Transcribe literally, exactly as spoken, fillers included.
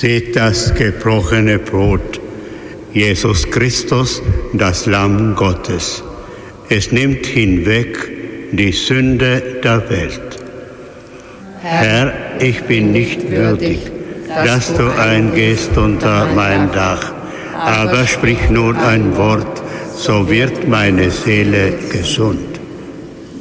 Seht das gebrochene Brot, Jesus Christus, das Lamm Gottes. Es nimmt hinweg die Sünde der Welt. Herr, ich bin nicht würdig, dass du eingehst unter mein Dach, aber sprich nun ein Wort, so wird meine Seele gesund.